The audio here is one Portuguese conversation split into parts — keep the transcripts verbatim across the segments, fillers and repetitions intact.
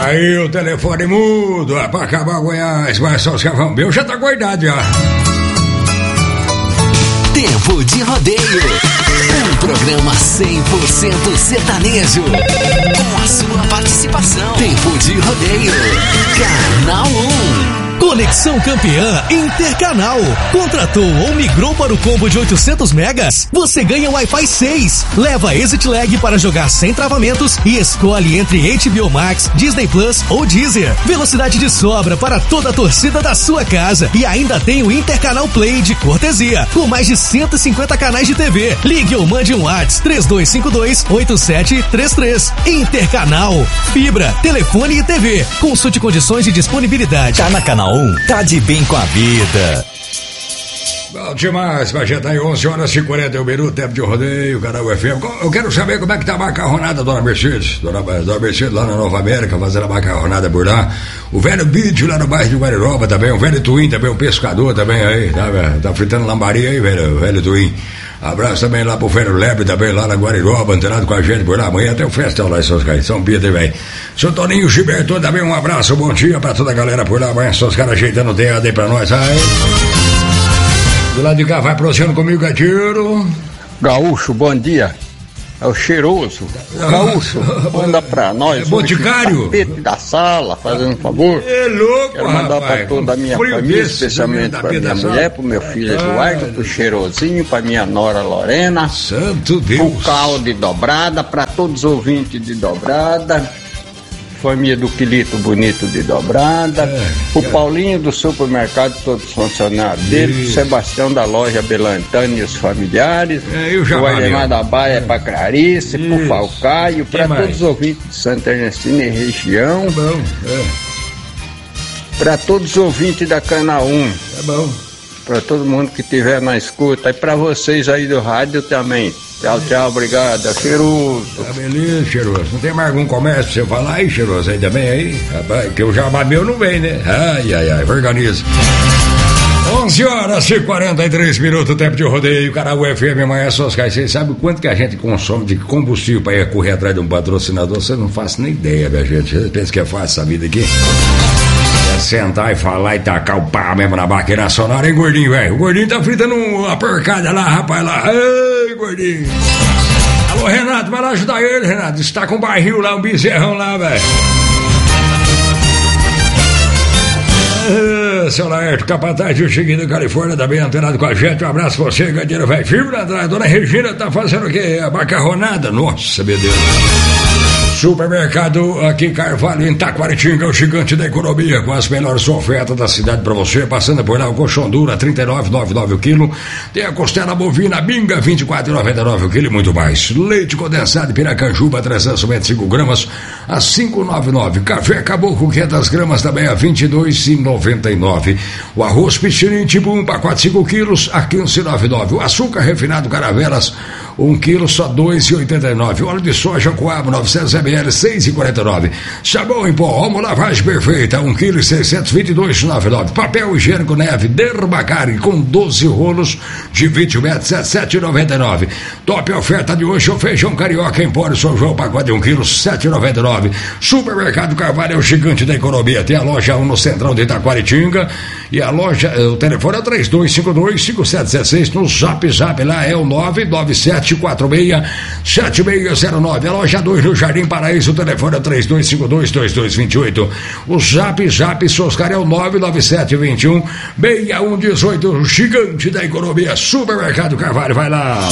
Aí o telefone mudo, é pra acabar Goiás, mas só os cavão meu já tá guardado já. Tempo de Rodeio, um programa cem por cento sertanejo, com a sua participação. Tempo de Rodeio, Canal um. Conexão Campeã Intercanal. Contratou ou migrou para o combo de oitocentos megas? Você ganha Wi-Fi seis. Leva Exit Lag para jogar sem travamentos e escolhe entre H B O Max, Disney Plus ou Deezer. Velocidade de sobra para toda a torcida da sua casa. E ainda tem o Intercanal Play de cortesia, com mais de cento e cinquenta canais de T V. Ligue ou mande um WhatsApp três dois cinco dois, oito sete três três. Intercanal. Fibra, telefone e T V. Consulte condições de disponibilidade. Tá na Canal um, tá de bem com a vida. Bom demais, vai já tá aí onze horas e quarenta e um minutos, tempo de rodeio, Canal F M. Eu quero saber como é que tá a macarronada, dona Mercedes. Dona, dona Mercedes lá na Nova América, fazendo a macarronada por lá. O velho Bídio lá no bairro de Guariroba também, o velho Twin também, um pescador também aí, tá, tá fritando lambaria aí, velho, o velho Twin. Abraço também lá pro velho Lebre também, lá na Guariroba, antenado com a gente por lá. Amanhã tem o festão lá em São Caetano, São Pedro também. Seu Toninho Gilberto também, um abraço, bom dia pra toda a galera por lá. Amanhã só os caras ajeitando o D A D pra nós, aí. Do lado de cá, vai pro oceano comigo, Gatiro. Gaúcho, bom dia. É o Cheiroso. Gaúcho, manda pra nós. É Boticário? Tapete da sala, fazendo um favor. É louco, Quero mandar rapaz, pra toda a minha família, desse, especialmente pra minha mulher, pro meu filho Eduardo, pro Cheirosinho, pra minha nora Lorena. Santo Deus. Pro Cal de Dobrada, pra todos os ouvintes de Dobrada. Família do Quilito Bonito de Dobrada, é, o é. Paulinho do supermercado, todos os funcionários dele, o Sebastião da loja Belantani e os familiares, é, o Ademar da Baia é. para Clarice, Isso. pro Falcaio, para todos os ouvintes de Santa Ernestina e região, é bom, é. para todos os ouvintes da Canal um, é bom, para todo mundo que estiver na escuta, e para vocês aí do rádio também. Tchau, tchau, obrigado, é Cheiroso. Tá beleza, Cheiroso. Não tem mais algum comércio pra você falar aí, Cheiroso, aí também aí? Rapaz, que o jabá meu não vem, né? Ai, ai, ai, organiza. onze horas e quarenta e três minutos, tempo de rodeio, Canal F M, amanhã só os caras. Vocês sabem o quanto que a gente consome de combustível pra ir correr atrás de um patrocinador? Você não faz nem ideia, minha gente. Você pensa que é fácil essa vida aqui? É sentar e falar e tacar o pau mesmo na máquina sonora, hein, gordinho, velho? O gordinho tá fritando uma porcada lá, rapaz, lá. Ei, gordinho. Alô, Renato, vai lá ajudar ele, Renato. Está com um barril lá, um bezerrão lá, velho. Ah, seu Laerto, capataz de Chiquinho da Califórnia, também antenado com a gente. Um abraço pra você, gadeira, velho. Firme na atrás. Dona Regina tá fazendo o quê? A macarronada? Nossa, meu Deus. Supermercado aqui em Carvalho, em Taquaritinga, o gigante da economia, com as melhores ofertas da cidade para você, passando por lá o colchão dura, trinta e nove reais e noventa e nove centavos o quilo, tem a costela bovina binga, vinte e quatro reais e noventa e nove centavos o quilo e muito mais. Leite condensado Piracanjuba, trezentos e noventa e cinco gramas, a cinco reais e noventa e nove centavos. Café Caboclo, quinhentas gramas, também a vinte e dois reais e noventa e nove centavos. O arroz Pichirim tipo um, pacote cinco quilos, a quinze reais e noventa e nove centavos. O açúcar refinado Caravelas, um quilo, só dois reais e oitenta e nove centavos. O óleo de soja Coab, novecentos mililitros, seis reais e quarenta e nove centavos. Sabão em pó, Homo Lavagem Perfeita, um quilo e seiscentos e vinte e dois reais e noventa e nove centavos. Papel higiênico Neve Derbacari com doze rolos de vinte metros, sete reais e noventa e nove centavos. Top oferta de hoje, o feijão carioca Empório São João, pacote de um quilo, sete reais e noventa e nove centavos. Supermercado Carvalho é o gigante da economia. Tem a loja um no Centrão de Itaquaritinga e a loja, o telefone é três dois cinco dois, cinco sete sete seis, no Zap Zap lá é o nove nove sete quatro seis sete seis zero nove. A loja dois no Jardim Paraíso, o telefone é três dois cinco dois, dois dois dois oito. O Zap Zap Soscar é o nove nove sete dois um, seis um um oito. O gigante da economia, Supermercado Carvalho, vai lá.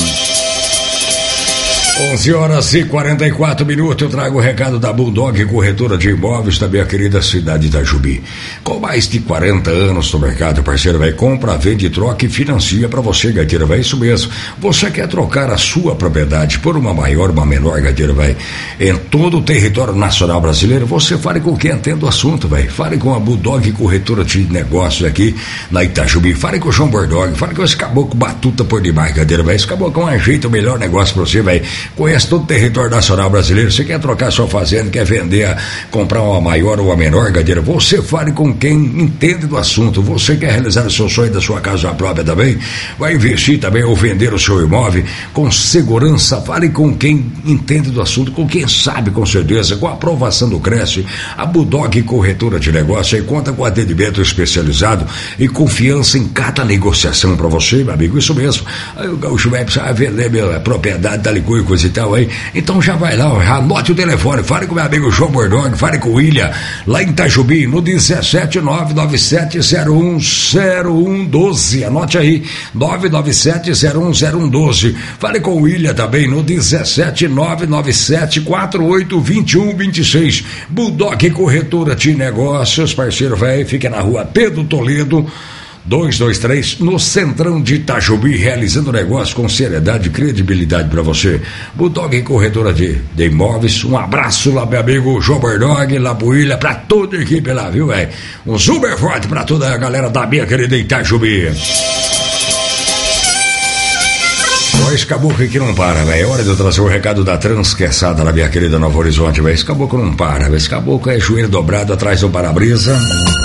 onze horas e quarenta e quatro minutos, eu trago o recado da Bulldog Corretora de Imóveis, também a querida cidade de Itajubi. Com mais de quarenta anos no mercado, parceiro, vai compra, vende, troca e financia para você, gaiteira, vai, isso mesmo. Você quer trocar a sua propriedade por uma maior, uma menor, gaiteira, vai, em todo o território nacional brasileiro, você fale com quem entende o assunto, vai. Fale com a Bulldog Corretora de Negócios aqui na Itajubi, fale com o João Bordog, fale com esse caboclo batuta por demais, gaiteira, vai. Esse caboclo ajeita o melhor negócio para você, vai. conhece todo o território nacional brasileiro. Você quer trocar sua fazenda, quer vender, comprar uma maior ou uma menor, Gadeira, você fale com quem entende do assunto. Você quer realizar o seu sonho da sua casa própria também, vai investir também ou vender o seu imóvel com segurança, fale com quem entende do assunto, com quem sabe com certeza, com a aprovação do Cresce. A Bulldog Corretora de Negócio aí conta com atendimento especializado e confiança em cada negociação para você, meu amigo, isso mesmo. Aí o gaúcho vai precisar vender minha propriedade, dá ligou e coisa e tal aí, então já vai lá, já anote o telefone, fale com meu amigo João Bordog, fale com o William, lá em Itajubi, no dezessete nove nove sete zero um zero um doze, anote aí, nove nove sete zero um zero um doze, fale com o William também no dezessete nove nove sete quatro oito dois um dois seis, Bulldog Corretora de Negócios, parceiro velho, fica na rua Pedro Toledo dois dois três, no centrão de Itajubi, realizando negócio com seriedade e credibilidade para você. Bulldog Corretora de, de Imóveis, um abraço lá, meu amigo João Bordog, lá pro Ilha, pra toda a equipe lá, viu, velho? Um super forte pra toda a galera da minha querida Itajubi. Esse caboclo que não para, velho. É hora de eu trazer o recado da Transqueçada na minha querida Novo Horizonte, velho. Esse caboclo não para, velho. Esse caboclo é joelho dobrado atrás do para-brisa.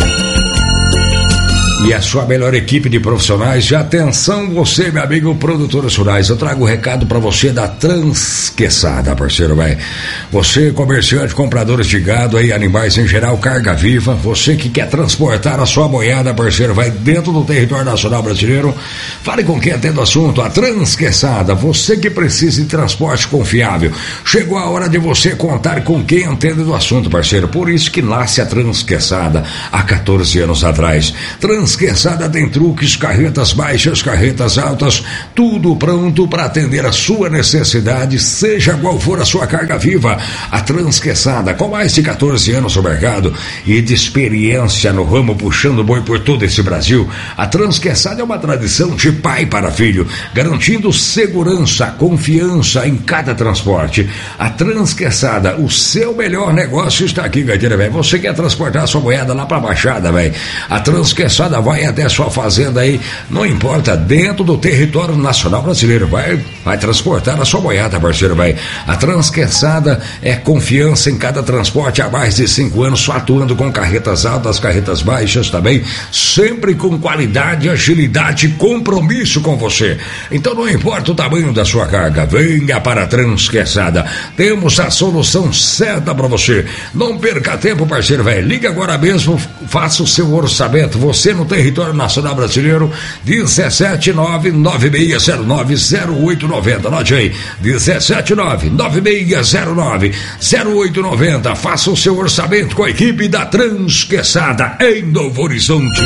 E a sua melhor equipe de profissionais. E atenção, você, meu amigo, produtores rurais. Eu trago o recado pra você da Transqueçada, parceiro, velho. Você, comerciante, compradores de gado aí, animais em geral, carga viva. Você que quer transportar a sua boiada, parceiro, vai dentro do território nacional brasileiro. Fale com quem atende o assunto. A Transqueçada. Você que precisa de transporte confiável. Chegou a hora de você contar com quem entende do assunto, parceiro. Por isso que nasce a Transqueçada há quatorze anos atrás. Trans Transqueçada tem truques, carretas baixas, carretas altas, tudo pronto para atender a sua necessidade, seja qual for a sua carga viva. A Transqueçada, com mais de quatorze anos no mercado e de experiência no ramo puxando boi por todo esse Brasil, a Transqueçada é uma tradição de pai para filho, garantindo segurança, confiança em cada transporte. A Transqueçada, o seu melhor negócio está aqui, Gadeira, velho. Você quer transportar sua boiada lá para a Baixada, velho? A Transqueçada vai até sua fazenda aí, não importa, dentro do território nacional brasileiro, vai, vai transportar a sua boiada, parceiro, vai. A Transqueçada é confiança em cada transporte há mais de cinco anos, só atuando com carretas altas, carretas baixas também, sempre com qualidade, agilidade e compromisso com você. Então não importa o tamanho da sua carga, venha para a Transqueçada, temos a solução certa para você. Não perca tempo, parceiro, velho, liga agora mesmo, faça o seu orçamento, você no território nacional brasileiro, dezessete nove nove seis zero nove zero oito nove zero, anote aí, dezessete nove nove seis zero nove zero oito nove zero, faça o seu orçamento com a equipe da Transqueçada em Novo Horizonte.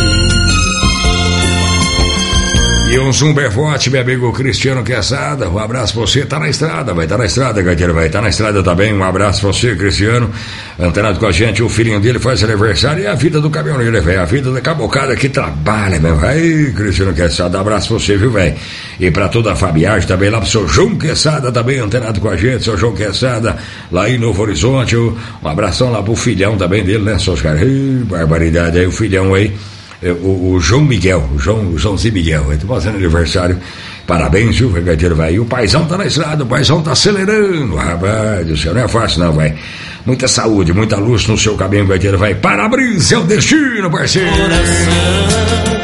E um super forte, meu amigo Cristiano Quesada, um abraço pra você, tá na estrada, vai, tá na estrada, Gadeira, vai, tá na estrada também, um abraço pra você, Cristiano, antenado com a gente, o filhinho dele faz aniversário e a vida do caminhoneiro, velho, a vida da cabocada que trabalha, meu, aí, Cristiano Quesada, um abraço pra você, viu, velho, e pra toda a Fabiagem também, lá pro seu João Quesada também, antenado com a gente, seu João Quesada, lá em Novo Horizonte, um abração lá pro filhão também dele, né, seus caras, barbaridade, aí o filhão aí, O, o João Miguel, o João, o Joãozinho Miguel, ele tá fazendo aniversário, parabéns, viu, Gadeiro, vai, e o paizão tá na estrada, o paizão tá acelerando, rapaz do céu, não é fácil não, vai, muita saúde, muita luz no seu caminho, Gadeiro, vai, parabéns, é o destino, parceiro. Coração,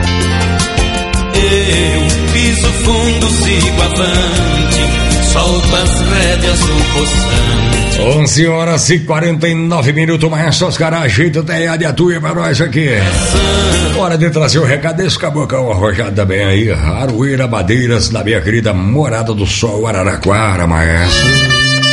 eu piso fundo, sigo avante, solto as rédeas do poçante. onze horas e quarenta e nove minutos, Maestros Caras, ajeita até de atuia pra nós aqui. Hora de trazer o recado desse cabocão arrojado também aí, Aroeira Madeiras, da minha querida Morada do Sol, Araraquara, maestro.